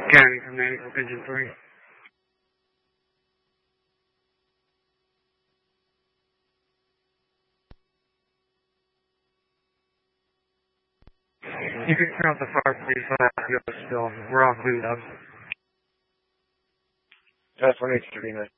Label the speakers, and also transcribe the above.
Speaker 1: County from Naval Pigeon 3. You can turn off the fire police still. We're off boot up.
Speaker 2: That's 1H39.